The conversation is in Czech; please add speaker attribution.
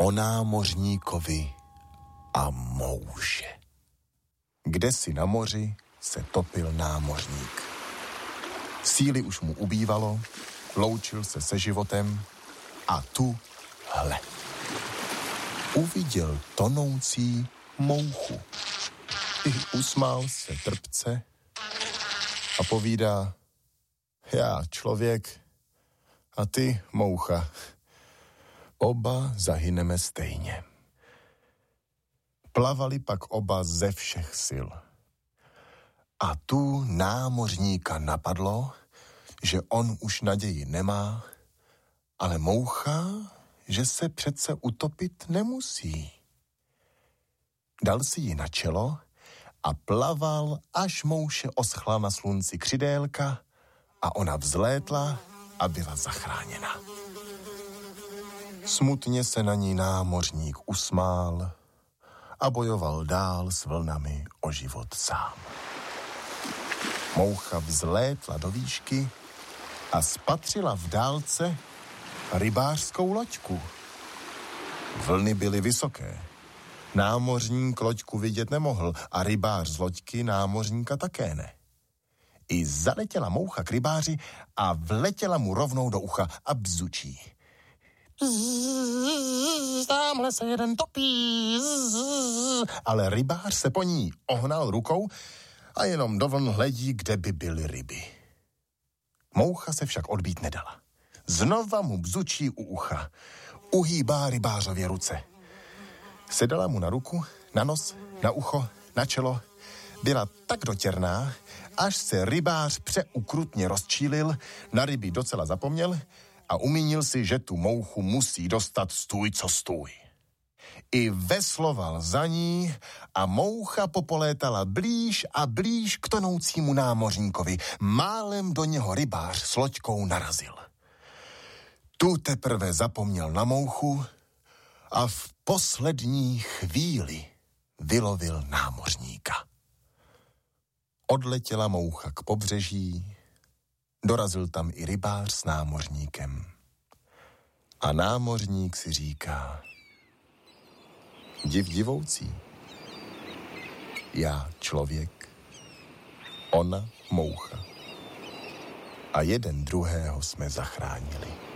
Speaker 1: O námořníkovi a mouše. Kdesi na moři se topil námořník. Síly už mu ubývalo, loučil se životem a tu, hle, uviděl tonoucí mouchu. I usmál se trpce a povídá: já člověk a ty moucha. Oba zahyneme stejně. Plavali pak oba ze všech sil. A tu námořníka napadlo, že on už naději nemá, ale moucha, že se přece utopit nemusí. Dal si ji na čelo a plaval, až mouše oschla na slunci křidélka a ona vzlétla a byla zachráněna. Smutně se na ní námořník usmál a bojoval dál s vlnami o život sám. Moucha vzlétla do výšky a spatřila v dálce rybářskou loďku. Vlny byly vysoké. Námořník loďku vidět nemohl a rybář z loďky námořníka také ne. I zaletěla moucha k rybáři a vletěla mu rovnou do ucha a bzučí. Tamhle se jeden topí. Ale rybář se po ní ohnal rukou a jenom do vln hledí, kde by byly ryby. Moucha se však odbít nedala. Znova mu bzučí u ucha. Uhýbá rybářově ruce. Sedala mu na ruku, na nos, na ucho, na čelo. Byla tak dotěrná, až se rybář přeukrutně rozčílil, na ryby docela zapomněl a umínil si, že tu mouchu musí dostat stůj co stůj. I vesloval za ní a moucha popolétala blíž a blíž k tonoucímu námořníkovi. Málem do něho rybář s loďkou narazil. Tu teprve zapomněl na mouchu a v poslední chvíli vylovil námořníka. Odletěla moucha k pobřeží, dorazil tam i rybář s námořníkem. A námořník si říká: div divoucí, já člověk, ona moucha a jeden druhého jsme zachránili.